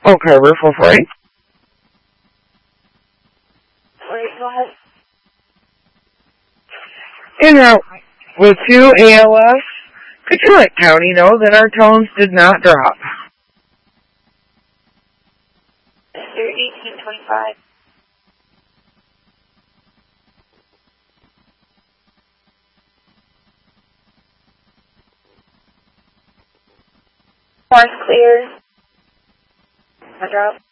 Okay, we're full for it. Wait, go ahead. In route with 2 ALS, could you let County know that our tones did not drop? Mr. 1825. Car's clear. I drop.